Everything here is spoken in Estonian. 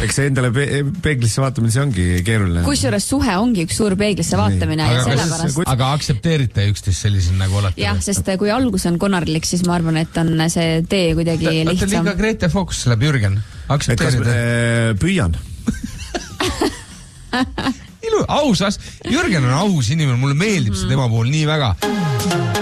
eks see endale peeglisse vaatamine, see ongi keeruline. Kusjuures suhe ongi üks suur peeglisse vaatamine ja sellepärast. Aga aktsepteerite üksteist sellisel nagu olete? Jah, sest kui algus on konarlik, siis ma arvan, et on see tee kuidagi lihtsam. Võtta liiga Grete Fox läheb Jürgen. Aktsepteerite? Püüan. Ausas. Jürgen on aus inimene, mulle meeldib see tema puhul nii väga.